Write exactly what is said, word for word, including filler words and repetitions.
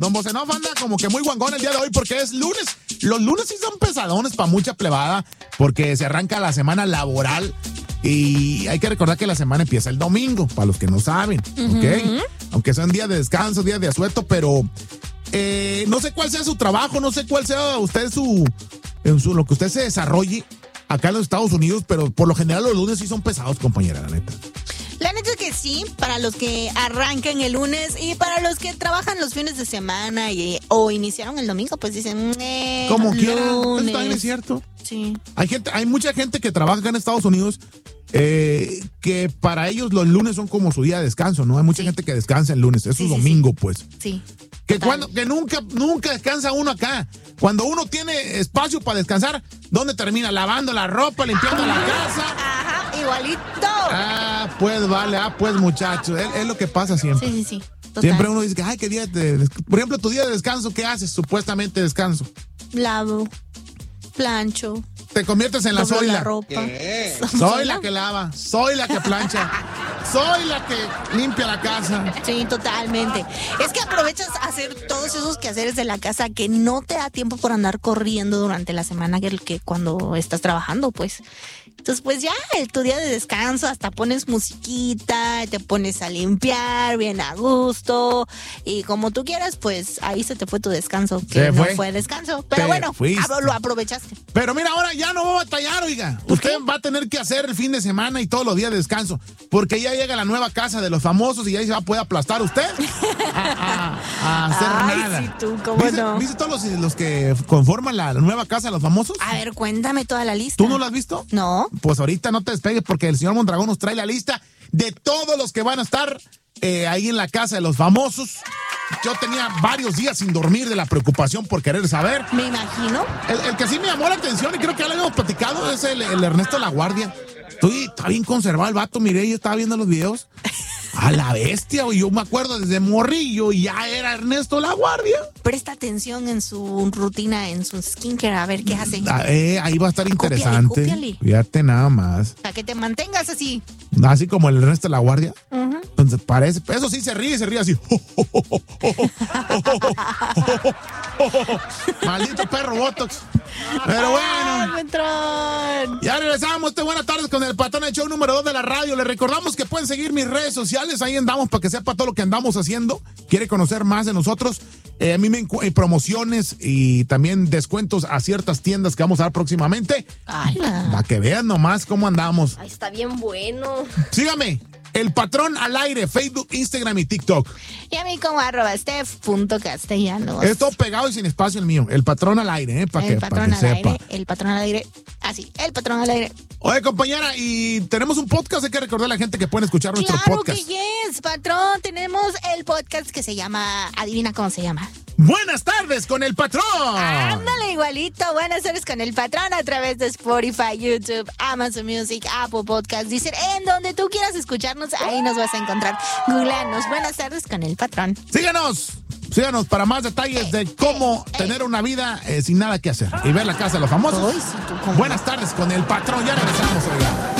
Don Bocenov anda como que muy guangón el día de hoy porque es lunes. Los lunes sí son pesadones para mucha plebada porque se arranca la semana laboral y hay que recordar que la semana empieza el domingo, para los que no saben, uh-huh. ¿ok? Aunque sean días de descanso, días de asueto, pero eh, no sé cuál sea su trabajo, no sé cuál sea usted su, su, lo que usted se desarrolle acá en los Estados Unidos, pero por lo general los lunes sí son pesados, compañera, la neta. La neta es que sí, para los que arrancan el lunes y para los que trabajan los fines de semana y, o iniciaron el domingo, pues dicen, eh, como quieran, lunes. Eso también es cierto. Sí. Hay gente, hay mucha gente que trabaja acá en Estados Unidos eh, que para ellos los lunes son como su día de descanso, ¿no? Hay mucha sí. gente que descansa el lunes, es sí, su sí, domingo, sí. pues. Sí. Que cuando, que nunca, nunca descansa uno acá. Cuando uno tiene espacio para descansar, ¿dónde termina? Lavando la ropa, limpiando la casa. Ajá, igualito. Ah, pues vale, ah, pues muchachos, es, es lo que pasa siempre. Sí, sí, sí. Total. Siempre uno dice que, ay, qué día de, por ejemplo, tu día de descanso, ¿qué haces? Supuestamente descanso. Lavo, plancho. Te conviertes en la Doblo Zoila. La ropa. Soy la que lava, soy la que plancha, soy la que limpia la casa. Sí, totalmente. Es que aprovechas a hacer todos esos quehaceres de la casa que no te da tiempo por andar corriendo durante la semana que, que cuando estás trabajando, pues. Entonces, pues ya, tu día de descanso, hasta pones musiquita, te pones a limpiar bien a gusto y como tú quieras, pues ahí se te fue tu descanso, que se no fue. fue descanso. Pero te bueno, fuiste. lo aprovechaste. Pero mira, ahora ya no va a batallar, oiga. Usted va a tener que hacer el fin de semana y todos los días de descanso, porque ya llega la nueva casa de los famosos y ahí se va a poder aplastar usted a, a, a hacer Ay, nada. Sí, tú, ¿cómo ¿Viste, no? ¿Viste todos los, los que conforman la nueva casa de los famosos? A ver, cuéntame toda la lista. ¿Tú no lo has visto? No. Pues ahorita no te despegues porque el señor Mondragón nos trae la lista de todos los que van a estar eh, ahí en la casa de los famosos. Yo tenía varios días sin dormir de la preocupación por querer saber. Me imagino. El, el que sí me llamó la atención y creo que ya lo habíamos platicado es el, el Ernesto La Guardia. Estoy, está bien conservado el vato, miré, yo estaba viendo los videos. A la bestia, yo me acuerdo desde morrillo y ya era Ernesto La Guardia. Presta atención en su rutina, en su skincare, a ver qué hace. Ah, eh, ahí va a estar interesante. Cópiale, cópiale. Fíjate nada más. Para que te mantengas así. Así como el Ernesto La Guardia. Uh-huh. Entonces parece, eso sí se ríe, se ríe así. Maldito perro Botox. Pero bueno. Ay, ya regresamos. Este buenas tardes con el patrón del show número dos de la radio. Les recordamos que pueden seguir mis redes sociales. Ahí andamos para que sepa todo lo que andamos haciendo. Quiere conocer más de nosotros. Eh, a mí me encu- eh, promociones y también descuentos a ciertas tiendas que vamos a dar próximamente. Para que vean nomás cómo andamos. Ay, está bien bueno. Sígame. El Patrón al aire, Facebook, Instagram y TikTok. Y a mí como arroba steph punto castellanos. Es todo pegado y sin espacio el mío. El Patrón al aire, ¿eh? Para que, pa que al sepa. Aire, el Patrón al aire. Así, el Patrón al aire. Oye, compañera, y tenemos un podcast. Hay que recordar a la gente que pueden escuchar nuestro claro podcast. Claro que yes, patrón. Tenemos el podcast que se llama, adivina cómo se llama. Buenas tardes con el Patrón. Ándale, igualito. Buenas tardes con el Patrón a través de Spotify, YouTube, Amazon Music, Apple Podcasts, Deezer, en donde tú quieras escucharnos, ahí nos vas a encontrar. Googleanos. Buenas tardes con el Patrón. Síganos. Síganos para más detalles eh, de cómo eh, tener eh. una vida eh, sin nada que hacer y ver la casa de los famosos. Ay, sí, tú, Buenas tardes con el Patrón. Ya regresamos, oiga.